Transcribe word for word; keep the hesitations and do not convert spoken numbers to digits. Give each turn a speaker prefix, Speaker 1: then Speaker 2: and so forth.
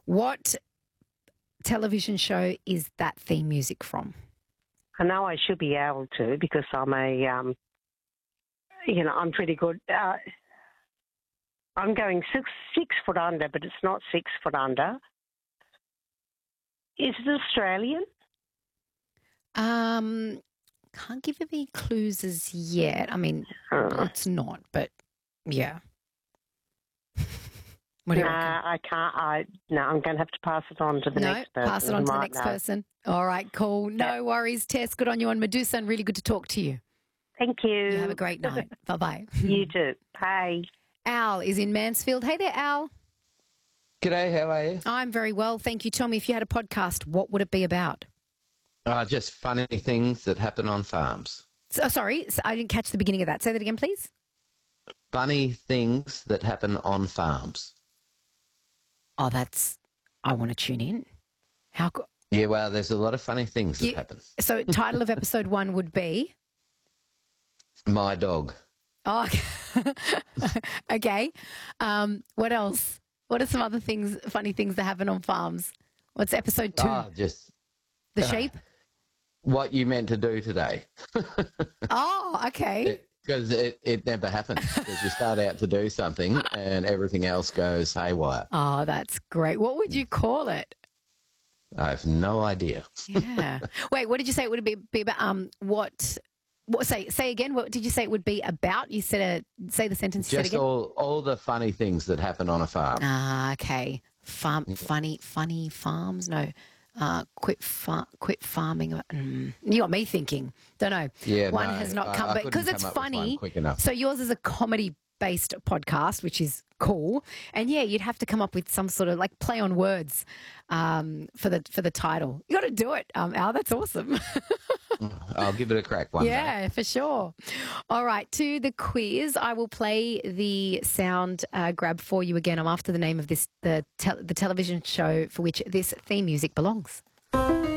Speaker 1: What television show is that theme music from?
Speaker 2: I know I should be able to because I'm a, um, you know, I'm pretty good. Uh, I'm going six, six foot under, but it's not six foot under. Is it Australian?
Speaker 1: Um, can't give any clues as yet. I mean,
Speaker 2: Oh.
Speaker 1: it's not, but yeah. What do you
Speaker 2: Nah,
Speaker 1: reckon?
Speaker 2: I can't. I no, I'm going to have to pass it on to the
Speaker 1: No,
Speaker 2: next person.
Speaker 1: pass it
Speaker 2: who
Speaker 1: on to the
Speaker 2: might
Speaker 1: next
Speaker 2: know.
Speaker 1: person. All right, cool. No
Speaker 2: Yep.
Speaker 1: worries, Tess. Good on you on Medusa and really good to talk to you.
Speaker 2: Thank you.
Speaker 1: You have a great night. Bye-bye.
Speaker 2: You too. Bye.
Speaker 1: Al is in Mansfield. Hey there, Al.
Speaker 3: G'day, how are you?
Speaker 1: I'm very well, thank you. Tell me, if you had a podcast, what would it be about?
Speaker 3: Uh, just funny things that happen on farms.
Speaker 1: So, sorry, so I didn't catch the beginning of that. Say that again, please.
Speaker 3: Funny things that happen on farms.
Speaker 1: Oh, that's, I want to tune in. How co-
Speaker 3: Yeah, well, there's a lot of funny things that
Speaker 1: You-
Speaker 3: happen.
Speaker 1: So title of episode one would be?
Speaker 3: My dog.
Speaker 1: Oh, okay. Um, what else? What are some other things, funny things that happen on farms? What's episode two?
Speaker 3: Ah, just
Speaker 1: the
Speaker 3: uh,
Speaker 1: sheep?
Speaker 3: what you meant to do today.
Speaker 1: Oh, okay.
Speaker 3: Because it, it never happens. Because you start out to do something and everything else goes haywire.
Speaker 1: Oh, that's great. What would you call it?
Speaker 3: I have no idea.
Speaker 1: Yeah. Wait, what did you say it would be, be about? Um, what? What? Say say again. What did you say it would be about? You said a say the sentence. You said
Speaker 3: Just
Speaker 1: again.
Speaker 3: all, all the funny things that happen on a farm.
Speaker 1: Ah, okay. Farm, funny, funny farms. No, uh, quit, far, quit farming. Mm. You got me thinking. Don't know.
Speaker 3: Yeah,
Speaker 1: one
Speaker 3: no,
Speaker 1: has not
Speaker 3: I-
Speaker 1: come,
Speaker 3: I
Speaker 1: but
Speaker 3: couldn't
Speaker 1: because it's
Speaker 3: come up with one
Speaker 1: funny.
Speaker 3: quick enough.
Speaker 1: So yours is a comedy-based podcast, which is cool. And yeah, you'd have to come up with some sort of like play on words um, for the for the title. You got to do it, um, Al. That's awesome.
Speaker 3: I'll give it a crack one day.
Speaker 1: Yeah, for sure. All right, to the quiz. I will play the sound uh, grab for you again. I'm after the name of this the tel- the television show for which this theme music belongs.